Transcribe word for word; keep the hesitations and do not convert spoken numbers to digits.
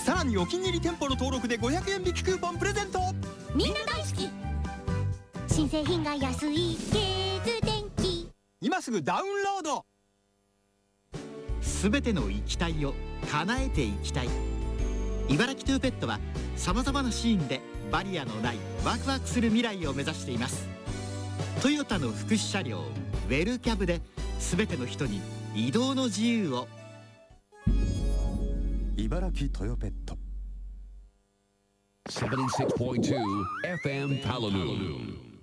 さらにお気に入り店舗の登録でごひゃくえん引きクーポンプレゼント。 みんな大好き新製品が安いケーズ電気。 今すぐダウンロード。 すべての行きたいを叶えていきたい。茨城トゥーペットはさまざまなシーンでバリアのないワクワクする未来を目指しています。トヨタの福祉車両ウェルキャブで全ての人に移動の自由を。 茨城トヨペットセブンティーシックスポイントツー エフエム Palaloo